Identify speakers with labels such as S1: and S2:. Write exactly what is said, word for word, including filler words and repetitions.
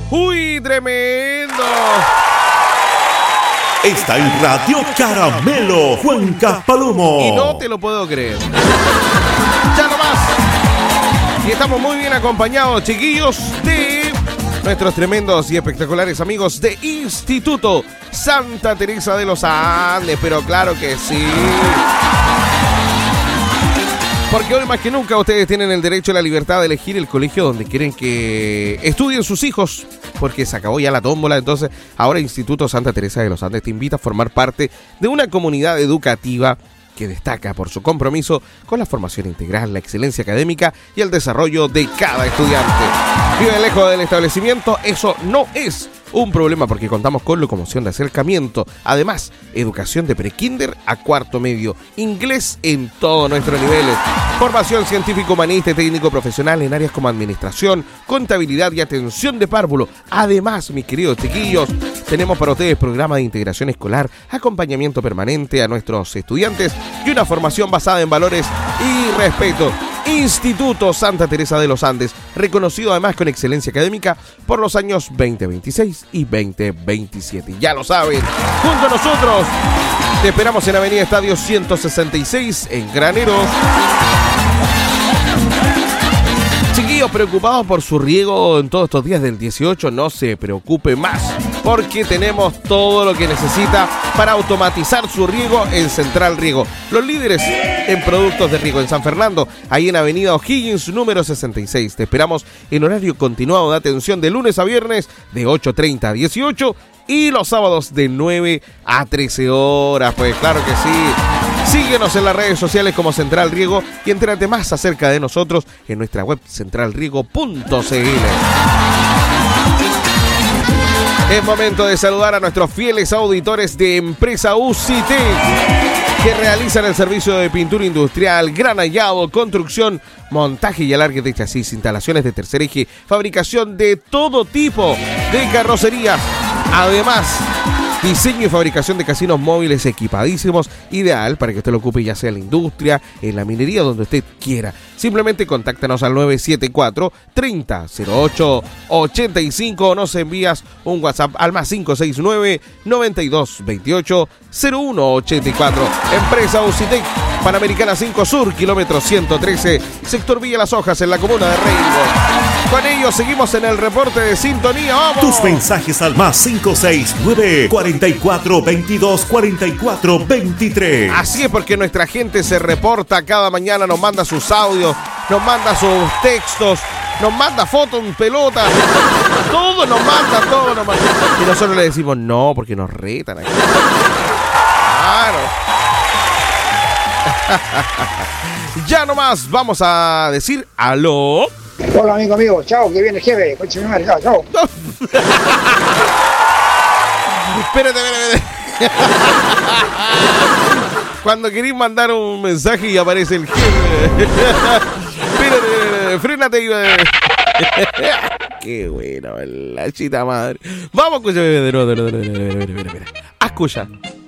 S1: ¡Uy, tremendo!
S2: Está en Radio Caramelo, Cuenca Palomo.
S1: Y no te lo puedo creer. Ya nomás. Y estamos muy bien acompañados, chiquillos, de nuestros tremendos y espectaculares amigos de Instituto Santa Teresa de los Andes. Pero claro que sí. Porque hoy más que nunca ustedes tienen el derecho a la libertad de elegir el colegio donde quieren que estudien sus hijos, porque se acabó ya la tómbola. Entonces ahora Instituto Santa Teresa de los Andes te invita a formar parte de una comunidad educativa que destaca por su compromiso con la formación integral, la excelencia académica y el desarrollo de cada estudiante. Vive lejos del establecimiento, eso no es un problema porque contamos con locomoción de acercamiento. Además, educación de prekinder a cuarto medio, inglés en todos nuestros niveles, formación científico, humanista y técnico profesional en áreas como administración, contabilidad y atención de párvulo. Además, mis queridos chiquillos, tenemos para ustedes programa de integración escolar, acompañamiento permanente a nuestros estudiantes y una formación basada en valores y respeto. Instituto Santa Teresa de los Andes, reconocido además con excelencia académica por los años veinte veintiséis y veinte veintisiete. Ya lo saben, junto a nosotros te esperamos en Avenida Estadio ciento sesenta y seis en Graneros. Chiquillos preocupados por su riego en todos estos días del dieciocho, no se preocupe más, porque tenemos todo lo que necesita para automatizar su riego en Central Riego. Los líderes en productos de riego en San Fernando, ahí en Avenida O'Higgins, número sesenta y seis. Te esperamos en horario continuado de atención de lunes a viernes de ocho treinta a dieciocho y los sábados de nueve a trece horas. Pues claro que sí. Síguenos en las redes sociales como Central Riego y entérate más acerca de nosotros en nuestra web central riego punto c l. Es momento de saludar a nuestros fieles auditores de Empresa U C I T E, que realizan el servicio de pintura industrial, granallado, construcción, montaje y alargue de chasis, instalaciones de tercer eje, fabricación de todo tipo de carrocerías. Además, diseño y fabricación de casinos móviles equipadísimos, ideal para que usted lo ocupe ya sea en la industria, en la minería, donde usted quiera. Simplemente contáctanos al nueve siete cuatro, treinta, cero ocho, ochenta y cinco o nos envías un WhatsApp al más cinco seis nueve, noventa y dos, veintiocho, cero uno ochenta y cuatro. Empresa U C I T E C, Panamericana cinco Sur, kilómetro ciento trece, sector Villa Las Hojas, en la comuna de Reingo. Con ellos seguimos en el reporte de sintonía. ¡Vamos!
S2: Tus mensajes al más cinco seis nueve, cuarenta y cuatro, veintidós, cuarenta y cuatro, veintitrés.
S1: Así es, porque nuestra gente se reporta cada mañana, nos manda sus audios, nos manda sus textos, nos manda fotos en pelota, todo nos manda, todo nos manda. Y nosotros le decimos no, porque nos retan aquí. Claro. Ya nomás vamos a decir aló.
S3: Hola amigo, amigo, chao, que viene el jefe, concha mi madre, chao, chao.
S1: Espérate, espérate, espérate. Cuando querís mandar un mensaje y aparece el jefe. Espérate, frénate. Qué bueno, la chita madre. Vamos a escuchar de nuevo, de nuevo, de nuevo, de nuevo, de nuevo. Escucha.